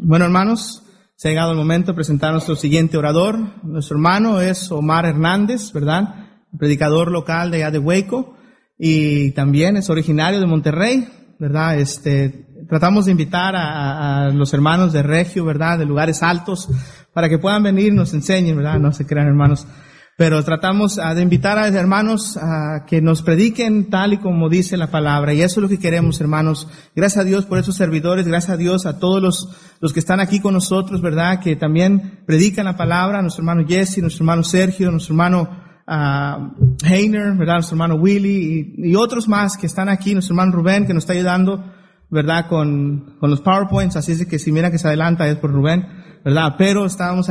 Bueno, hermanos, se ha llegado el momento de presentar a nuestro siguiente orador. Nuestro hermano es Omar Hernández, ¿verdad? Predicador local de allá de Waco y también es originario de Monterrey, ¿verdad? Tratamos de invitar a los hermanos de Regio, ¿verdad? De lugares altos para que puedan venir y nos enseñen, ¿verdad? No se crean, hermanos. Pero tratamos de invitar a los hermanos a que nos prediquen tal y como dice la palabra. Y eso es lo que queremos, hermanos. Gracias a Dios por esos servidores. Gracias a Dios a todos los que están aquí con nosotros, ¿verdad? Que también predican la palabra. Nuestro hermano Jesse, nuestro hermano Sergio, nuestro hermano Heiner, ¿verdad? Nuestro hermano Willy y otros más que están aquí. Nuestro hermano Rubén que nos está ayudando, ¿verdad? Con los PowerPoints. Así es que si miran que se adelanta es por Rubén, ¿verdad? Pero estábamos